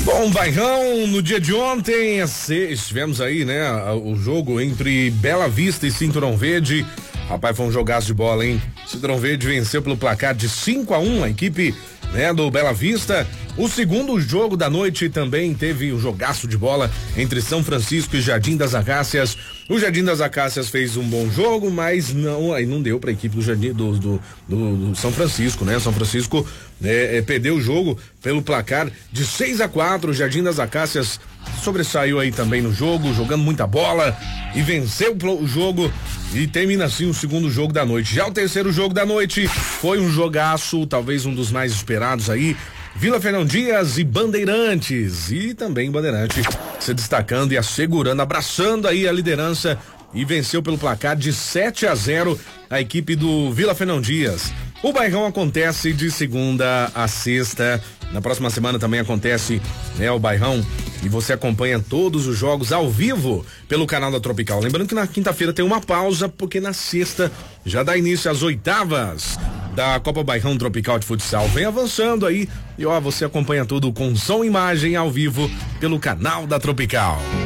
Bom, Bairrão, no dia de ontem, estivemos aí, né? O jogo entre Bela Vista e Cinturão Verde. Rapaz, foi um jogaço de bola, hein? Cinturão Verde venceu pelo placar de 5-1 a equipe, né, do Bela Vista. O segundo jogo da noite também teve um jogaço de bola entre São Francisco e Jardim das Acácias. O Jardim das Acácias fez um bom jogo, mas não deu para a equipe do Jardim do São Francisco, né? São Francisco perdeu o jogo pelo placar de 6-4. O Jardim das Acácias sobressaiu aí também no jogo, jogando muita bola e venceu o jogo e termina assim o segundo jogo da noite. Já o terceiro jogo da noite foi um jogaço, talvez um dos mais esperados aí. Vila Fernão Dias e Bandeirantes, e também Bandeirante se destacando e assegurando, abraçando aí a liderança, e venceu pelo placar de 7-0 a equipe do Vila Fernão Dias. O Bairrão acontece de segunda a sexta. Na próxima semana também acontece, né, o Bairrão, e você acompanha todos os jogos ao vivo pelo canal da Tropical. Lembrando que na quinta-feira tem uma pausa, porque na sexta já dá início às oitavas da Copa Bairrão Tropical de Futsal. Vem avançando aí e você acompanha tudo com som e imagem ao vivo pelo canal da Tropical.